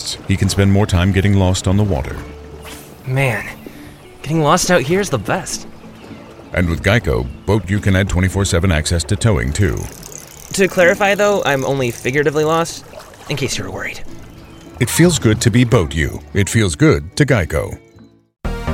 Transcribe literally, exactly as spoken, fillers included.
means he can spend more time getting lost on the water. Man, getting lost out here is the best. And with Geico, Boat You can add twenty-four seven access to towing, too. To clarify, though, I'm only figuratively lost, in case you were worried. It feels good to be Boat You. It feels good to Geico.